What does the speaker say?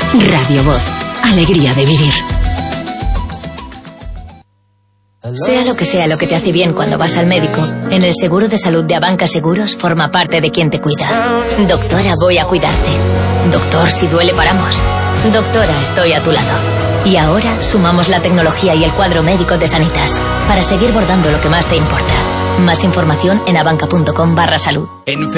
Radio Voz. Alegría de vivir. Sea lo que te hace bien cuando vas al médico, en el seguro de salud de Abanca Seguros forma parte de quien te cuida. Doctora, voy a cuidarte. Doctor, si duele paramos. Doctora, estoy a tu lado. Y ahora sumamos la tecnología y el cuadro médico de Sanitas para seguir bordando lo que más te importa. Más información en abanca.com/salud.